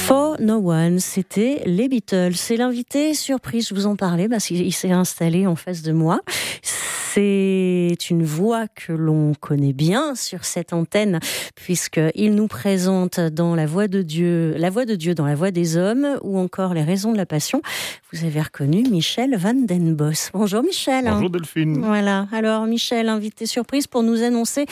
For No One, c'était les Beatles. C'est l'invité surprise, je vous en parlais, il s'est installé en face de moi. C'est une voix que l'on connaît bien sur cette antenne, puisqu'il nous présente dans La Voix de Dieu dans La Voix des Hommes, ou encore Les Raisons de la Passion. Vous avez reconnu Michel Van den Bos. Bonjour Michel. Bonjour Delphine. Voilà, alors Michel, invité surprise pour nous annoncer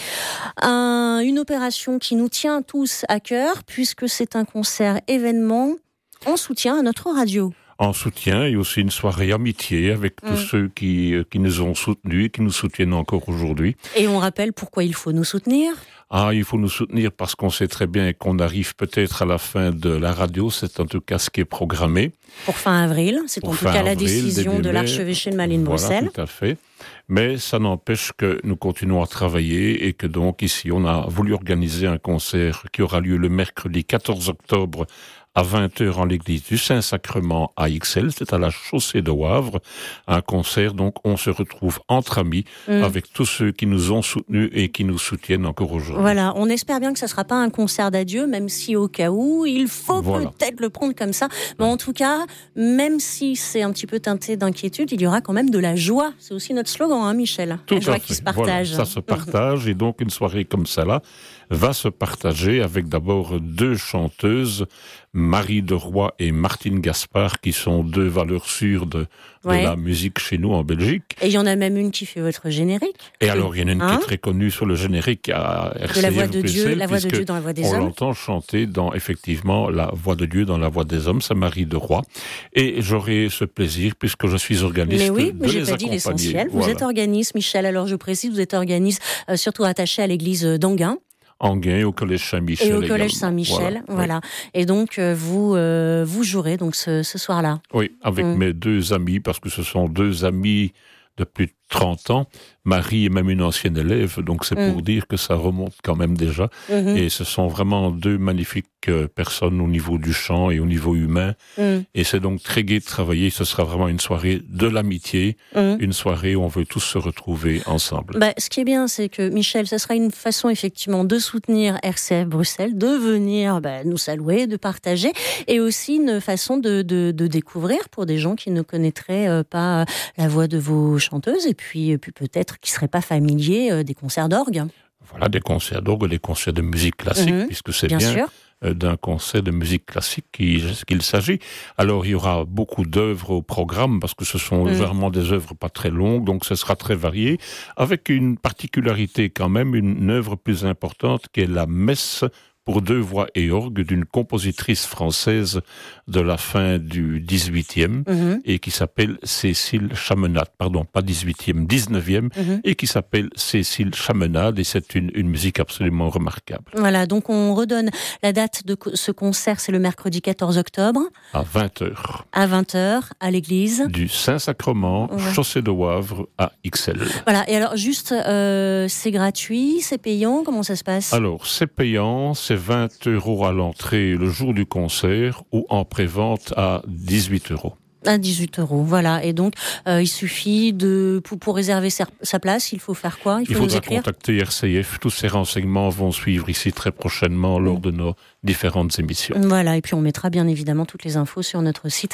une opération qui nous tient tous à cœur, puisque c'est un concert événement en soutien à notre radio. En soutien et aussi une soirée amitié avec tous ceux qui nous ont soutenus et qui nous soutiennent encore aujourd'hui. Et on rappelle pourquoi il faut nous soutenir. Il faut nous soutenir parce qu'on sait très bien qu'on arrive peut-être à la fin de la radio, c'est en tout cas ce qui est programmé. Pour fin avril, c'est en tout cas la décision de l'archevêché de Malines-Bruxelles. Voilà, tout à fait. Mais ça n'empêche que nous continuons à travailler et que donc ici on a voulu organiser un concert qui aura lieu le mercredi 14 octobre à 20h en l'église du Saint-Sacrement à Ixelles, c'est à la chaussée de Wavre, un concert, donc on se retrouve entre amis avec tous ceux qui nous ont soutenus et qui nous soutiennent encore aujourd'hui. Voilà, on espère bien que ça ne sera pas un concert d'adieu, même si au cas où, il faut peut-être le prendre comme ça, mais en tout cas, même si c'est un petit peu teinté d'inquiétude, il y aura quand même de la joie, c'est aussi notre slogan, hein, Michel, tout la joie à fait. Qui se partage. Voilà, ça se partage, et donc une soirée comme ça-là va se partager avec d'abord deux chanteuses, Marie de Roy et Martine Gaspard, qui sont deux valeurs sûres de la musique chez nous en Belgique. Et il y en a même une qui fait votre générique. Et alors, il y en a une qui est très connue sur le générique à RCF de La Voix de Bruxelles, Dieu, La Voix de Dieu dans La Voix des Hommes. On l'entend chanter dans, effectivement, La Voix de Dieu dans La Voix des Hommes, c'est Marie de Roy. Et j'aurai ce plaisir, puisque je suis organiste, mais oui, de j'ai les pas dit accompagner. l'essentiel. Vous êtes organiste, Michel, alors je précise, vous êtes organiste surtout attaché à l'église d'Anguin. Anguin, au Collège Saint-Michel. Et au Collège Saint-Michel, voilà. Et donc, vous jouerez donc ce soir-là. Oui, avec mes deux amis, parce que ce sont deux amis de plus de 30 ans. Marie est même une ancienne élève, donc c'est pour dire que ça remonte quand même déjà. Et ce sont vraiment deux magnifiques personnes au niveau du chant et au niveau humain. Et c'est donc très gai de travailler. Ce sera vraiment une soirée de l'amitié, une soirée où on veut tous se retrouver ensemble. Ce qui est bien, c'est que, Michel, ce sera une façon effectivement de soutenir RCF Bruxelles, de venir nous saluer, de partager, et aussi une façon de découvrir pour des gens qui ne connaîtraient pas la voix de vos chanteuses, et puis peut-être qui ne seraient pas familiers des concerts d'orgue. Voilà, des concerts d'orgue, des concerts de musique classique, puisque c'est bien d'un concert de musique classique qu'il s'agit. Alors, il y aura beaucoup d'œuvres au programme, parce que ce sont vraiment des œuvres pas très longues, donc ce sera très varié, avec une particularité quand même, une œuvre plus importante, qui est la messe pour deux voix et orgue d'une compositrice française de la fin du 18e et qui s'appelle Cécile Chaminade, pardon, pas 18e, 19e, et qui s'appelle Cécile Chaminade, et c'est une musique absolument remarquable. Voilà, donc on redonne la date de ce concert, c'est le mercredi 14 octobre. À 20h. À 20h, à l'église du Saint-Sacrement, chaussée de Wavre à Ixelles. Voilà, et alors juste, c'est gratuit, c'est payant, comment ça se passe ? Alors, c'est payant, c'est 20 € à l'entrée le jour du concert, ou en prévente à 18 €. À 18 €, voilà. Et donc, il suffit pour réserver sa place, il faut faire quoi ? Il faut nous écrire ? Contacter RCF. Tous ces renseignements vont suivre ici très prochainement lors de nos différentes émissions. Voilà, et puis on mettra bien évidemment toutes les infos sur notre site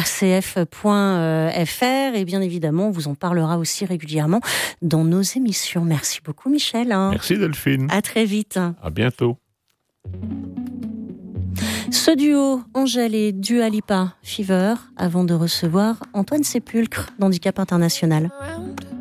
rcf.fr, et bien évidemment, on vous en parlera aussi régulièrement dans nos émissions. Merci beaucoup, Michel. Merci, Delphine. À très vite. À bientôt. Ce duo, Angèle et Dua Lipa, Fever, avant de recevoir Antoine Sépulcre d'Handicap International.